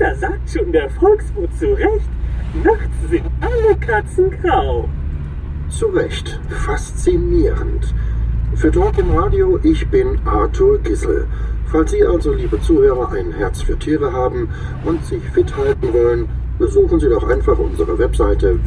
Da sagt schon der Volksmund zu Recht, nachts sind alle Katzen grau. Zu Recht, faszinierend. Für Talk im Radio, ich bin Arthur Gissel. Falls Sie also, liebe Zuhörer, ein Herz für Tiere haben und sich fit halten wollen, besuchen Sie doch einfach unsere Webseite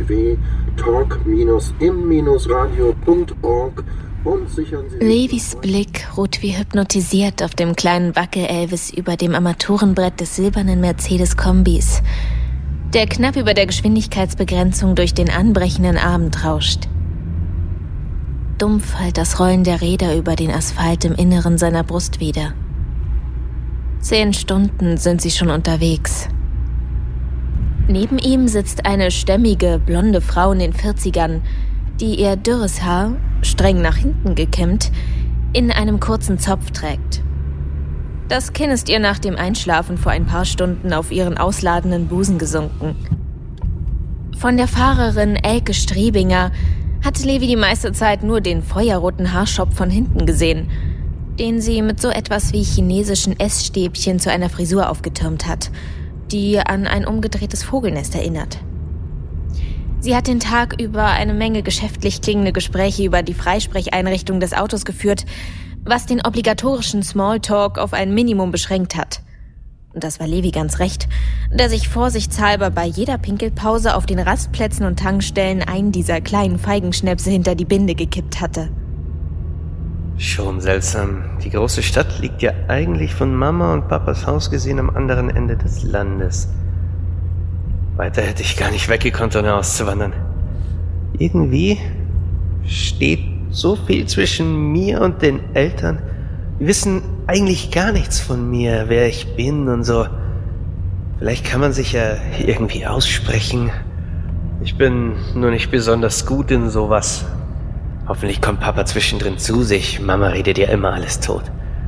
www.talk-im-radio.org und sichern Sie... Levis Blick ruht wie hypnotisiert auf dem kleinen Wackel-Elvis über dem Armaturenbrett des silbernen Mercedes-Kombis, der knapp über der Geschwindigkeitsbegrenzung durch den anbrechenden Abend rauscht. Dumpf hallt das Rollen der Räder über den Asphalt im Inneren seiner Brust wieder. 10 Stunden sind sie schon unterwegs. Neben ihm sitzt eine stämmige, blonde Frau in den 40ern, die ihr dürres Haar, streng nach hinten gekämmt, in einem kurzen Zopf trägt. Das Kinn ist ihr nach dem Einschlafen vor ein paar Stunden auf ihren ausladenden Busen gesunken. Von der Fahrerin Elke Strebinger hat Levi die meiste Zeit nur den feuerroten Haarschopf von hinten gesehen, den sie mit so etwas wie chinesischen Essstäbchen zu einer Frisur aufgetürmt hat, die an ein umgedrehtes Vogelnest erinnert. Sie hat den Tag über eine Menge geschäftlich klingende Gespräche über die Freisprecheinrichtung des Autos geführt, was den obligatorischen Smalltalk auf ein Minimum beschränkt hat. Und das war Levi ganz recht, der sich vorsichtshalber bei jeder Pinkelpause auf den Rastplätzen und Tankstellen einen dieser kleinen Feigenschnäpse hinter die Binde gekippt hatte. Schon seltsam. Die große Stadt liegt ja eigentlich von Mama und Papas Haus gesehen am anderen Ende des Landes. Weiter hätte ich gar nicht weggekonnt, ohne auszuwandern. Irgendwie steht so viel zwischen mir und den Eltern. Die wissen eigentlich gar nichts von mir, wer ich bin und so. Vielleicht kann man sich ja irgendwie aussprechen. Ich bin nur nicht besonders gut in sowas. Hoffentlich kommt Papa zwischendrin zu sich. Mama redet ja immer alles tot.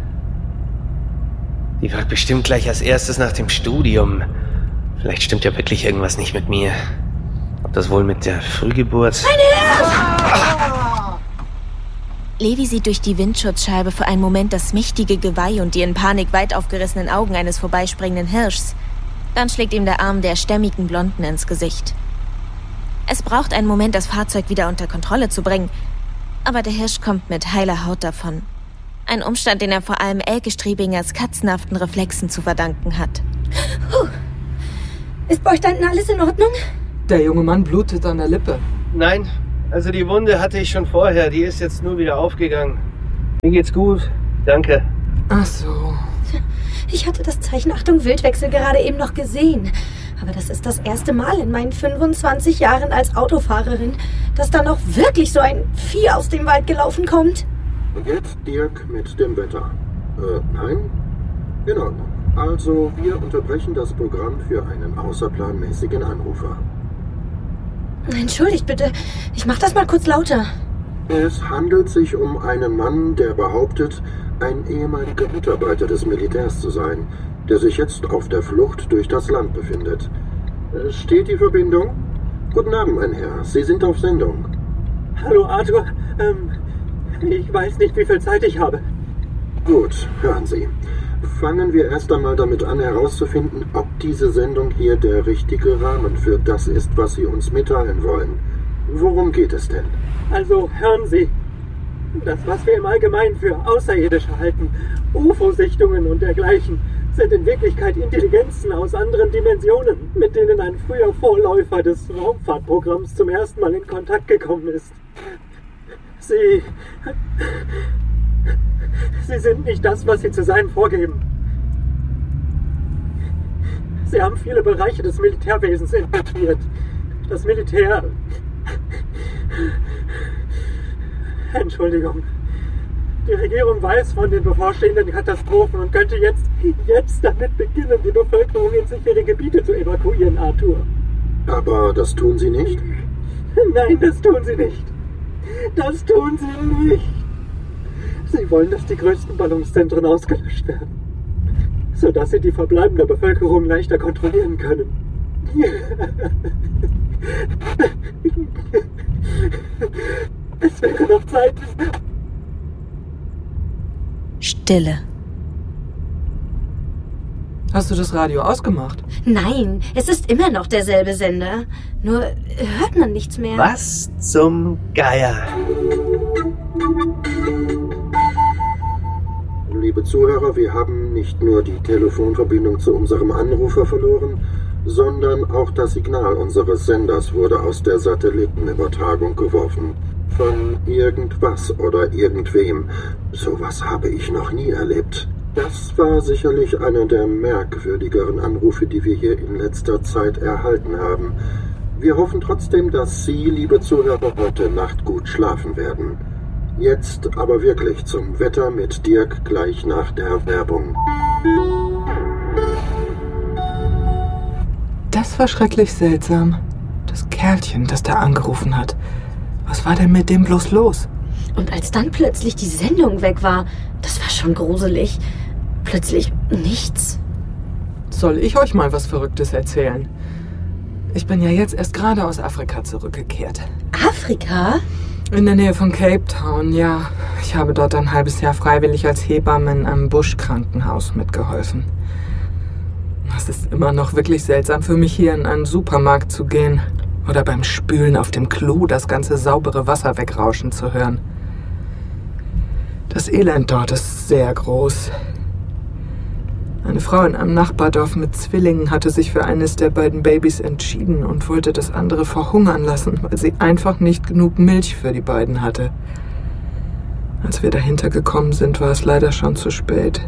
Die fragt bestimmt gleich als erstes nach dem Studium. Vielleicht stimmt ja wirklich irgendwas nicht mit mir. Ob das wohl mit der Frühgeburt... Levi sieht durch die Windschutzscheibe für einen Moment das mächtige Geweih und die in Panik weit aufgerissenen Augen eines vorbeispringenden Hirschs. Dann schlägt ihm der Arm der stämmigen Blonden ins Gesicht. Es braucht einen Moment, das Fahrzeug wieder unter Kontrolle zu bringen. Aber der Hirsch kommt mit heiler Haut davon. Ein Umstand, den er vor allem Elke Strebingers katzenhaften Reflexen zu verdanken hat. Ist bei euch da hinten alles in Ordnung? Der junge Mann blutet an der Lippe. Nein, also die Wunde hatte ich schon vorher. Die ist jetzt nur wieder aufgegangen. Mir geht's gut. Danke. Ach so. Ich hatte das Zeichen Achtung Wildwechsel gerade eben noch gesehen. Aber das ist das erste Mal in meinen 25 Jahren als Autofahrerin, dass da noch wirklich so ein Vieh aus dem Wald gelaufen kommt. Und jetzt Dirk mit dem Wetter. Nein? In Ordnung. Also, wir unterbrechen das Programm für einen außerplanmäßigen Anrufer. Entschuldigt bitte, ich mach das mal kurz lauter. Es handelt sich um einen Mann, der behauptet, ein ehemaliger Mitarbeiter des Militärs zu sein, der sich jetzt auf der Flucht durch das Land befindet. Steht die Verbindung? Guten Abend, mein Herr. Sie sind auf Sendung. Hallo Arthur, ich weiß nicht, wie viel Zeit ich habe. Gut, hören Sie. Fangen wir erst einmal damit an, herauszufinden, ob diese Sendung hier der richtige Rahmen für das ist, was Sie uns mitteilen wollen. Worum geht es denn? Also, hören Sie. Das, was wir im Allgemeinen für Außerirdische halten, UFO-Sichtungen und dergleichen, sind in Wirklichkeit Intelligenzen aus anderen Dimensionen, mit denen ein früher Vorläufer des Raumfahrtprogramms zum ersten Mal in Kontakt gekommen ist. Sie sind nicht das, was sie zu sein vorgeben. Sie haben viele Bereiche des Militärwesens infiltriert. Das Militär... Entschuldigung. Die Regierung weiß von den bevorstehenden Katastrophen und könnte jetzt damit beginnen, die Bevölkerung in sichere Gebiete zu evakuieren, Arthur. Aber das tun Sie nicht? Nein, das tun sie nicht. Das tun sie nicht. Sie wollen, dass die größten Ballungszentren ausgelöscht werden, sodass sie die verbleibende Bevölkerung leichter kontrollieren können. Es wäre noch Zeit. Stille. Hast du das Radio ausgemacht? Nein, es ist immer noch derselbe Sender. Nur hört man nichts mehr. Was zum Geier? Liebe Zuhörer, wir haben nicht nur die Telefonverbindung zu unserem Anrufer verloren, sondern auch das Signal unseres Senders wurde aus der Satellitenübertragung geworfen. Von irgendwas oder irgendwem. Sowas habe ich noch nie erlebt. Das war sicherlich einer der merkwürdigeren Anrufe, die wir hier in letzter Zeit erhalten haben. Wir hoffen trotzdem, dass Sie, liebe Zuhörer, heute Nacht gut schlafen werden. Jetzt aber wirklich zum Wetter mit Dirk gleich nach der Werbung. Das war schrecklich seltsam. Das Kerlchen, das da angerufen hat. Was war denn mit dem bloß los? Und als dann plötzlich die Sendung weg war, das war schon gruselig. Plötzlich nichts. Soll ich euch mal was Verrücktes erzählen? Ich bin ja jetzt erst gerade aus Afrika zurückgekehrt. Afrika? In der Nähe von Cape Town, ja. Ich habe dort ein halbes Jahr freiwillig als Hebamme in einem Buschkrankenhaus mitgeholfen. Es ist immer noch wirklich seltsam für mich, hier in einen Supermarkt zu gehen oder beim Spülen auf dem Klo das ganze saubere Wasser wegrauschen zu hören. Das Elend dort ist sehr groß. Eine Frau in einem Nachbardorf mit Zwillingen hatte sich für eines der beiden Babys entschieden und wollte das andere verhungern lassen, weil sie einfach nicht genug Milch für die beiden hatte. Als wir dahinter gekommen sind, war es leider schon zu spät.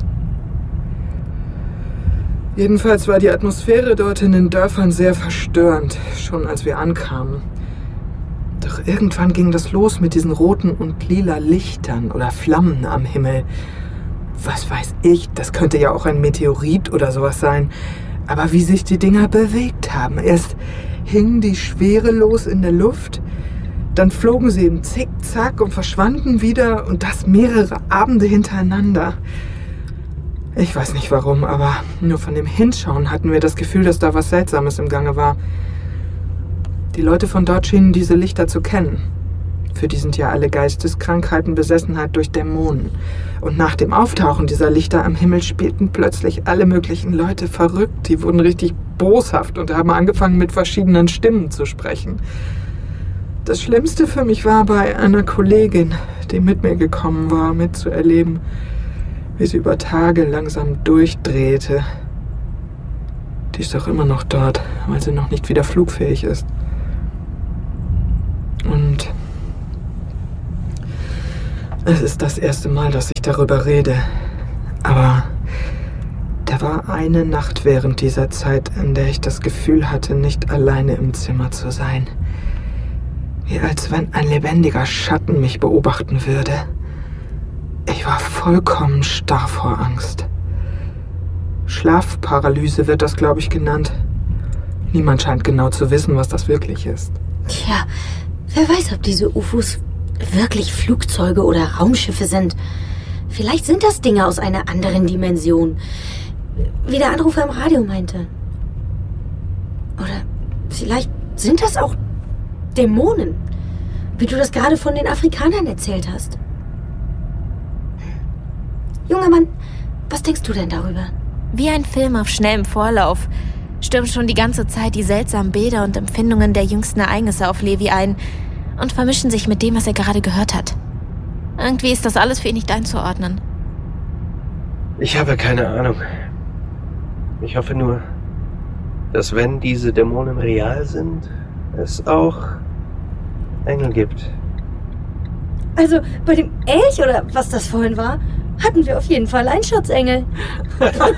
Jedenfalls war die Atmosphäre dort in den Dörfern sehr verstörend, schon als wir ankamen. Doch irgendwann ging das los mit diesen roten und lila Lichtern oder Flammen am Himmel. Was weiß ich, das könnte ja auch ein Meteorit oder sowas sein. Aber wie sich die Dinger bewegt haben. Erst hingen die schwerelos in der Luft, dann flogen sie im Zickzack und verschwanden wieder und das mehrere Abende hintereinander. Ich weiß nicht warum, aber nur von dem Hinschauen hatten wir das Gefühl, dass da was Seltsames im Gange war. Die Leute von dort schienen diese Lichter zu kennen. Für die sind ja alle Geisteskrankheiten Besessenheit durch Dämonen. Und nach dem Auftauchen dieser Lichter am Himmel spielten plötzlich alle möglichen Leute verrückt. Die wurden richtig boshaft und haben angefangen, mit verschiedenen Stimmen zu sprechen. Das Schlimmste für mich war bei einer Kollegin, die mit mir gekommen war, mitzuerleben, wie sie über Tage langsam durchdrehte. Die ist doch immer noch dort, weil sie noch nicht wieder flugfähig ist. Und es ist das erste Mal, dass ich darüber rede. Aber da war eine Nacht während dieser Zeit, in der ich das Gefühl hatte, nicht alleine im Zimmer zu sein. Wie als wenn ein lebendiger Schatten mich beobachten würde. Ich war vollkommen starr vor Angst. Schlafparalyse wird das, glaube ich, genannt. Niemand scheint genau zu wissen, was das wirklich ist. Tja, wer weiß, ob diese UFOs wirklich Flugzeuge oder Raumschiffe sind. Vielleicht sind das Dinge aus einer anderen Dimension. Wie der Anrufer im Radio meinte. Oder vielleicht sind das auch Dämonen. Wie du das gerade von den Afrikanern erzählt hast. Junger Mann, was denkst du denn darüber? Wie ein Film auf schnellem Vorlauf stürmen schon die ganze Zeit die seltsamen Bilder und Empfindungen der jüngsten Ereignisse auf Levi ein und vermischen sich mit dem, was er gerade gehört hat. Irgendwie ist das alles für ihn nicht einzuordnen. Ich habe keine Ahnung. Ich hoffe nur, dass wenn diese Dämonen real sind, es auch Engel gibt. Also bei dem Elch oder was das vorhin war, hatten wir auf jeden Fall einen Schutzengel.